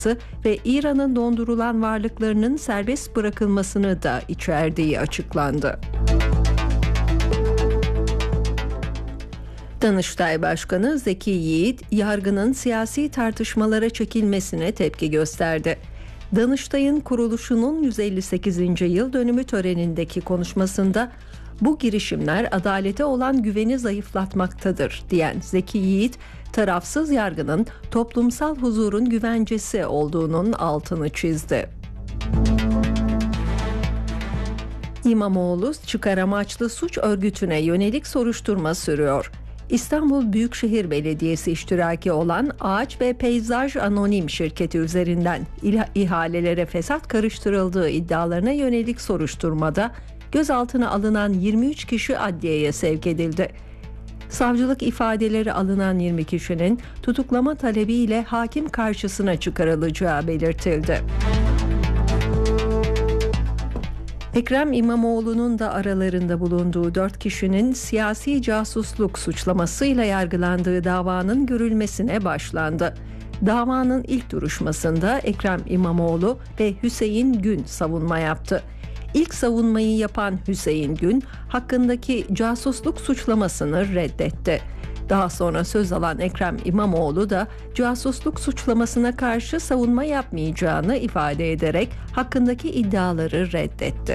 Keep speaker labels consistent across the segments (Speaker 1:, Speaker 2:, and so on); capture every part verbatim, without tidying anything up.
Speaker 1: ve İran'ın dondurulan varlıklarının serbest bırakılmasını da içerdiği açıklandı. Danıştay Başkanı Zeki Yiğit, yargının siyasi tartışmalara çekilmesine tepki gösterdi. Danıştay'ın kuruluşunun yüz elli sekizinci yıl dönümü törenindeki konuşmasında bu girişimler adalete olan güveni zayıflatmaktadır diyen Zeki Yiğit, tarafsız yargının toplumsal huzurun güvencesi olduğunun altını çizdi. İmamoğlu çıkar amaçlı suç örgütüne yönelik soruşturma sürüyor. İstanbul Büyükşehir Belediyesi iştiraki olan Ağaç ve Peyzaj Anonim Şirketi üzerinden ihalelere fesat karıştırıldığı iddialarına yönelik soruşturmada gözaltına alınan yirmi üç kişi adliyeye sevk edildi. Savcılık ifadeleri alınan yirmi kişinin tutuklama talebiyle hakim karşısına çıkarılacağı belirtildi. Ekrem İmamoğlu'nun da aralarında bulunduğu dört kişinin siyasi casusluk suçlamasıyla yargılandığı davanın görülmesine başlandı. Davanın ilk duruşmasında Ekrem İmamoğlu ve Hüseyin Gün savunma yaptı. İlk savunmayı yapan Hüseyin Gün hakkındaki casusluk suçlamasını reddetti. Daha sonra söz alan Ekrem İmamoğlu da casusluk suçlamasına karşı savunma yapmayacağını ifade ederek hakkındaki iddiaları reddetti.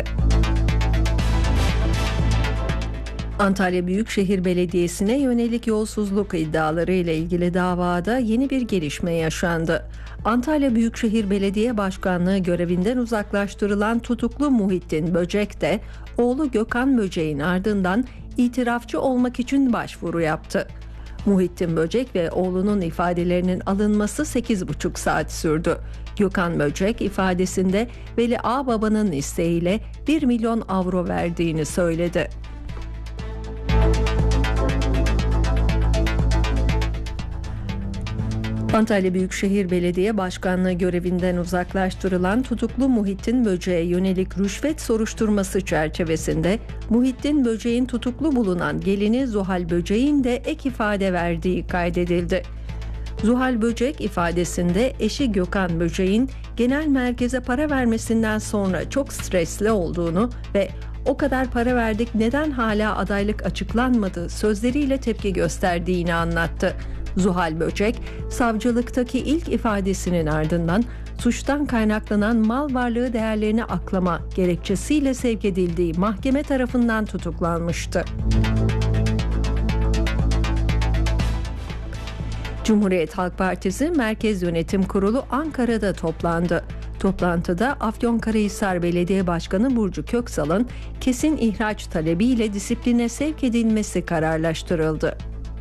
Speaker 1: Antalya Büyükşehir Belediyesi'ne yönelik yolsuzluk iddiaları ile ilgili davada yeni bir gelişme yaşandı. Antalya Büyükşehir Belediye Başkanlığı görevinden uzaklaştırılan tutuklu Muhittin Böcek de oğlu Gökhan Böcek'in ardından itirafçı olmak için başvuru yaptı. Muhittin Böcek ve oğlunun ifadelerinin alınması sekiz buçuk saat sürdü. Gökhan Böcek ifadesinde Veli Ağbaba'nın isteğiyle bir milyon avro verdiğini söyledi. Antalya Büyükşehir Belediye Başkanlığı görevinden uzaklaştırılan tutuklu Muhittin Böcek'e yönelik rüşvet soruşturması çerçevesinde Muhittin Böcek'in tutuklu bulunan gelini Zuhal Böcek'in de ek ifade verdiği kaydedildi. Zuhal Böcek ifadesinde eşi Gökhan Böcek'in genel merkeze para vermesinden sonra çok stresli olduğunu ve "O kadar para verdik, neden hala adaylık açıklanmadı?" sözleriyle tepki gösterdiğini anlattı. Zuhal Böcek, savcılıktaki ilk ifadesinin ardından suçtan kaynaklanan mal varlığı değerlerini aklama gerekçesiyle sevk edildiği mahkeme tarafından tutuklanmıştı. Cumhuriyet Halk Partisi Merkez Yönetim Kurulu Ankara'da toplandı. Toplantıda Afyonkarahisar Belediye Başkanı Burcu Köksal'ın kesin ihraç talebiyle disipline sevk edilmesi kararlaştırıldı.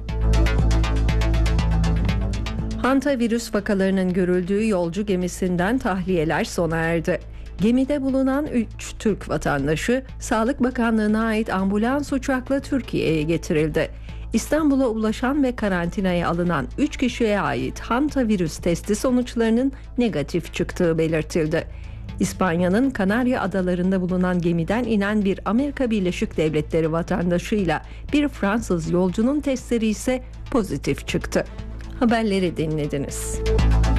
Speaker 1: Hantavirüs vakalarının görüldüğü yolcu gemisinden tahliyeler sona erdi. Gemide bulunan üç Türk vatandaşı Sağlık Bakanlığı'na ait ambulans uçakla Türkiye'ye getirildi. İstanbul'a ulaşan ve karantinaya alınan üç kişiye ait hantavirüs testi sonuçlarının negatif çıktığı belirtildi. İspanya'nın Kanarya Adaları'nda bulunan gemiden inen bir Amerika Birleşik Devletleri vatandaşıyla bir Fransız yolcunun testleri ise pozitif çıktı. Haberleri dinlediniz.